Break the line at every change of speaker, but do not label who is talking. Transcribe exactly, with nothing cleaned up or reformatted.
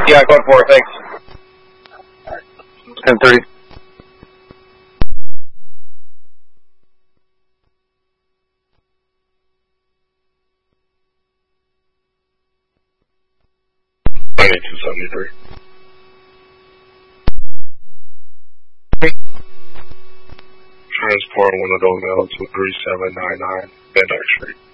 Yeah, code four, thanks.
ten thirty.
ninety-two seventy-three. Transport one of those L to three seven nine nine, Van Dyke Street.